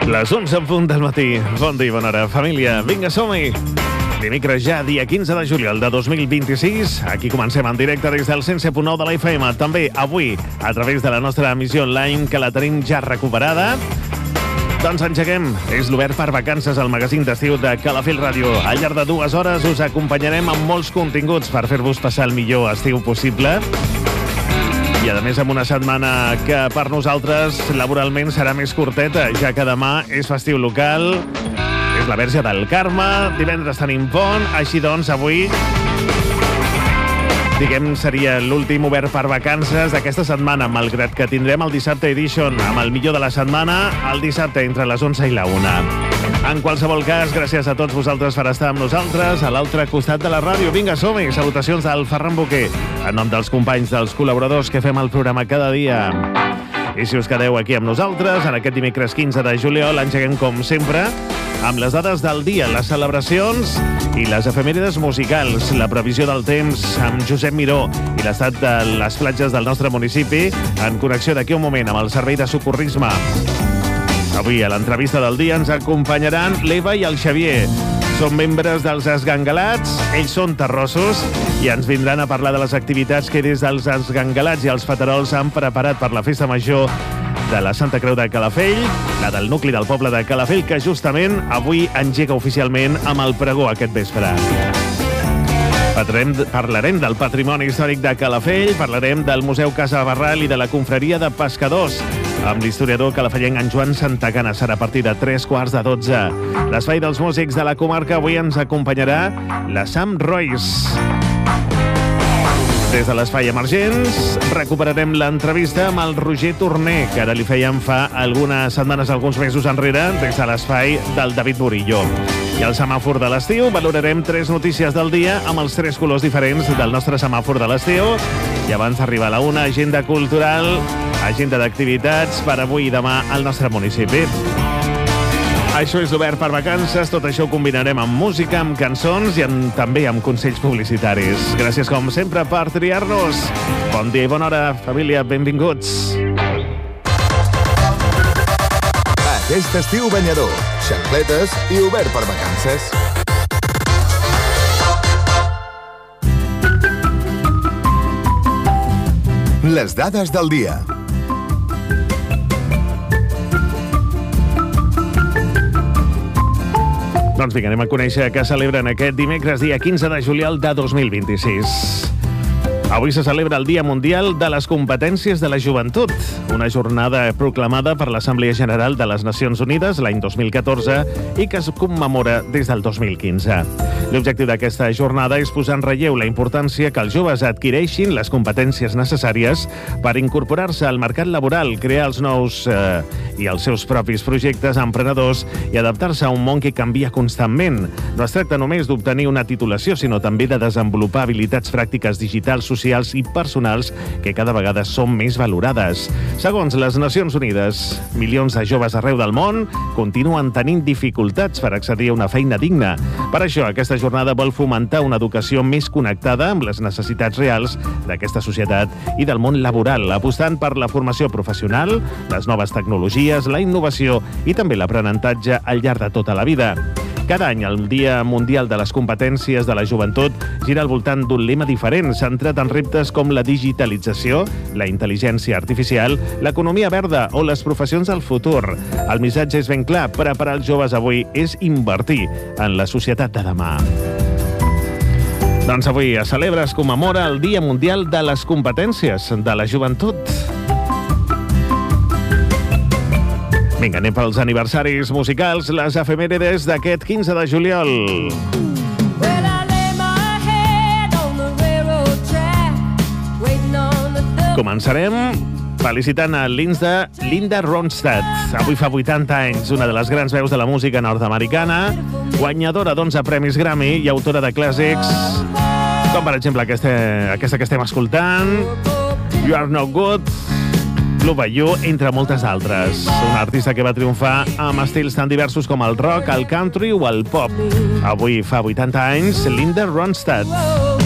Les 11 en punt del matí. Bon dia i bona hora, família. Vinga, som-hi! Dimecres ja, dia 15 de juliol de 2026. Aquí comencem en directe des del 107.9 de la FM. També avui, a través de la nostra emissió online, que la tenim ja recuperada. Doncs engeguem. És l'Obert per Vacances, el magazín d'estiu de Calafell Ràdio. Al llarg de 2 hores us acompanyarem amb molts continguts per fer-vos passar el millor estiu possible. I, a més, amb una setmana que per nosaltres laboralment serà més curteta, ja que demà és festiu local, és la Verge del Carme, divendres tenim pont, així doncs avui, diguem, seria l'últim Obert per Vacances d'aquesta setmana, malgrat que tindrem el Dissabte Edition amb el millor de la setmana, el dissabte entre les 11 i la 1. En qualsevol cas, gràcies a tots vosaltres per estar amb nosaltres a l'altre costat de la ràdio. Vinga, som-hi! Salutacions del Ferran Boquer, en nom dels companys, dels col·laboradors que fem el programa cada dia. I si us quedeu aquí amb nosaltres, en aquest dimecres 15 de juliol, engeguem com sempre amb les dades del dia, les celebracions i les efemèrides musicals, la previsió del temps amb Josep Miró i l'estat de les platges del nostre municipi, en connexió d'aquí un moment amb el Servei de Socorrisme. Avui, a l'entrevista del dia, ens acompanyaran l'Eva i el Xavier. Són membres dels Esgangalats, ells són terrossos i ens vindran a parlar de les activitats que des dels Esgangalats i els Faterols han preparat per la festa major de la Santa Creu de Calafell, la del nucli del poble de Calafell, que justament avui engega oficialment amb el pregó aquest vespre. Parlarem del patrimoni històric de Calafell, parlarem del Museu Casa Barral i de la Confraria de Pescadors, amb l'historiador calafellenc en Joan Santagana. Serà a partir de 3:45. L'espai dels músics de la comarca avui ens acompanyarà la Sam Royce. Des de l'Espai Emergents recuperarem l'entrevista amb el Roger Torner, que ara li fèiem fa algunes setmanes, alguns mesos enrere, des de l'espai del David Murillo. I al semàfor de l'estiu valorarem 3 notícies del dia amb els 3 colors diferents del nostre semàfor de l'estiu. I abans d'arribar a la 1, agenda cultural, agenda d'activitats per avui i demà al nostre municipi. Això és Obert per Vacances, tot això ho combinarem amb música, amb cançons i també amb consells publicitaris. Gràcies, com sempre, per triar-nos. Bon dia i bona hora, família, benvinguts. Aquest estiu banyador, xancletes i Obert per Vacances. Les dades del dia. Doncs vinga, anem a conèixer què celebren aquest dimecres, dia 15 de juliol de 2026. Avui se celebra el Dia Mundial de les Competències de la Joventut, una jornada proclamada per l'Assemblea General de les Nacions Unides l'any 2014 i que es commemora des del 2015. L'objectiu d'aquesta jornada és posar en relleu la importància que els joves adquireixin les competències necessàries per incorporar-se al mercat laboral, crear els nous i els seus propis projectes emprenedors i adaptar-se a un món que canvia constantment. No es tracta només d'obtenir una titulació, sinó també de desenvolupar habilitats pràctiques digitals, socials i personals que cada vegada són més valorades. Segons les Nacions Unides, milions de joves arreu del món continuen tenint dificultats per accedir a una feina digna. Per això, aquesta jornada vol fomentar una educació més connectada amb les necessitats reals d'aquesta societat i del món laboral, apostant per la formació professional, les noves tecnologies, la innovació i també l'aprenentatge al llarg de tota la vida. Cada any, el Dia Mundial de les Competències de la Joventut gira al voltant d'un lema diferent, centrat en reptes com la digitalització, la intel·ligència artificial, l'economia verda o les professions del futur. El missatge és ben clar: preparar els joves avui és invertir en la societat de demà. Doncs avui es celebra, es commemora el Dia Mundial de les Competències de la Joventut. Vinga, anem pels aniversaris musicals, les efemèrides d'aquest 15 de juliol. Començarem felicitant a Linda Ronstadt. Avui fa 80 anys, una de les grans veus de la música nord-americana, guanyadora d'11 premis Grammy i autora de clàssics, com per exemple aquesta que estem escoltant, You Are No Good, Blue Bayou, entre moltes altres. Una artista que va triomfar amb estils tan diversos com el rock, el country o el pop. Avui fa 80 anys, Linda Ronstadt.